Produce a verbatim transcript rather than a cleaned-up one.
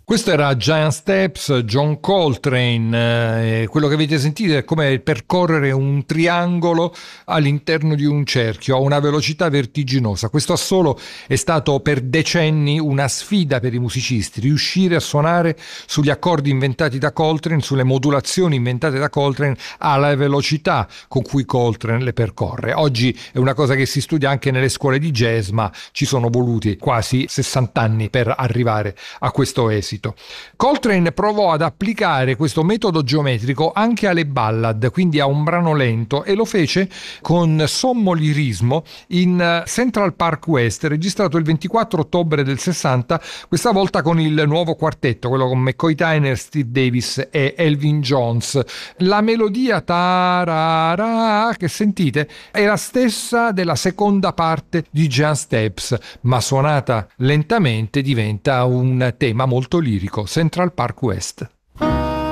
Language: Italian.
Questo era Giant Steps, John Coltrane. Eh, quello che avete sentito è come percorrere un triangolo all'interno di un cerchio a una velocità vertiginosa. Questo assolo è stato per decenni una sfida per i musicisti, riuscire a suonare sugli accordi inventati da Coltrane, sulle modulazioni inventate da Coltrane, alla velocità con cui Coltrane le percorre. Oggi è una cosa che si studia anche nelle scuole di jazz, ma ci sono voluti quasi sessanta anni per arrivare a questo esito. Coltrane provò ad applicare questo metodo geometrico anche alle ballad, quindi a un brano lento, e lo fece con sommo lirismo in Central Park West, registrato il ventiquattro ottobre del sessanta, questa volta con il nuovo quartetto, quello con McCoy Tyner, Steve Davis e Elvin Jones. La melodia tarara che sentite è la stessa della seconda parte di Giant Steps, ma suonata lentamente diventa un tema molto lirico. Central Park West.